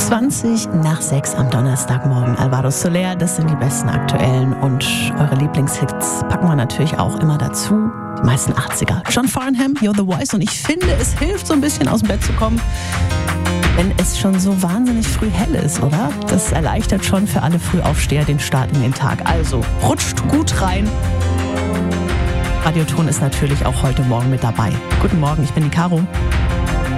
20 nach 6 am Donnerstagmorgen. Alvaro Soler, das sind die besten aktuellen und eure Lieblingshits packen wir natürlich auch immer dazu. Die meisten 80er. John Farnham, You're the Voice, und ich finde, es hilft so ein bisschen aus dem Bett zu kommen, wenn es schon so wahnsinnig früh hell ist, oder? Das erleichtert schon für alle Frühaufsteher den Start in den Tag. Also rutscht gut rein. Radioton ist natürlich auch heute Morgen mit dabei. Guten Morgen, ich bin die Caro.